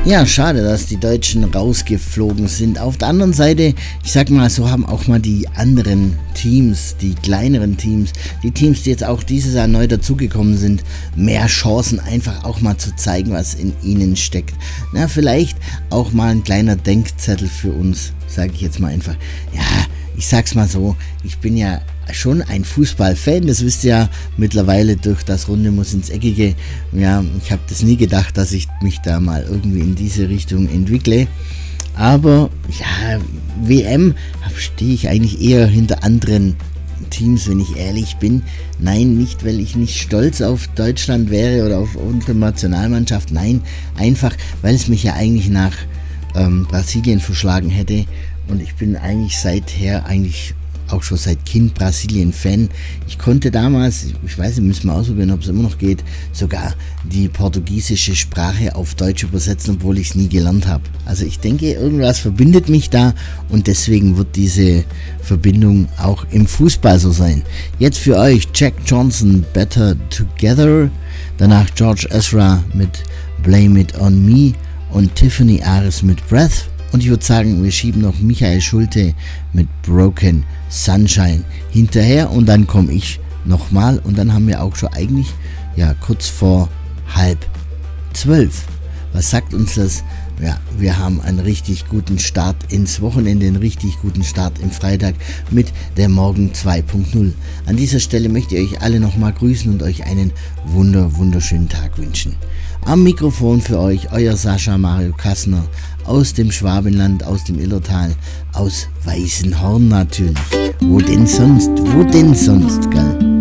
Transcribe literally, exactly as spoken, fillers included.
Ja, schade, dass die Deutschen rausgeflogen sind. Auf der anderen Seite, ich sag mal, so haben auch mal die anderen Teams, die kleineren Teams, die Teams, die jetzt auch dieses Jahr neu dazugekommen sind, mehr Chancen, einfach auch mal zu zeigen, was in ihnen steckt. Na, vielleicht auch mal ein kleiner Denkzettel für uns, sage ich jetzt mal einfach. Ja, ich sag's mal so, ich bin ja schon ein Fußballfan, das wisst ihr ja mittlerweile durch das Runde muss ins Eckige. Ja, ich habe das nie gedacht, dass ich mich da mal irgendwie in diese Richtung entwickle. Aber ja, W M stehe ich eigentlich eher hinter anderen Teams, wenn ich ehrlich bin. Nein, nicht, weil ich nicht stolz auf Deutschland wäre oder auf unsere Nationalmannschaft. Nein, einfach, weil es mich ja eigentlich nach ähm, Brasilien verschlagen hätte. Und ich bin eigentlich seither eigentlich auch schon seit Kind Brasilien-Fan. Ich konnte damals, ich weiß nicht, müssen wir ausprobieren, ob es immer noch geht, sogar die portugiesische Sprache auf Deutsch übersetzen, obwohl ich es nie gelernt habe. Also ich denke, irgendwas verbindet mich da und deswegen wird diese Verbindung auch im Fußball so sein. Jetzt für euch Jack Johnson, Better Together, danach George Ezra mit Blame It On Me und Tiffany Ares mit Breath. Und ich würde sagen, wir schieben noch Michael Schulte mit Broken Sunshine hinterher und dann komme ich nochmal und dann haben wir auch schon eigentlich ja kurz vor halb zwölf. Was sagt uns das? Ja, wir haben einen richtig guten Start ins Wochenende, einen richtig guten Start im Freitag mit der Morgen zwei Punkt null. An dieser Stelle möchte ich euch alle nochmal grüßen und euch einen wunder, wunderschönen Tag wünschen. Am Mikrofon für euch, euer Sascha Mario Kassner aus dem Schwabenland, aus dem Illertal, aus Weißenhorn natürlich. Wo denn sonst, wo denn sonst, gell?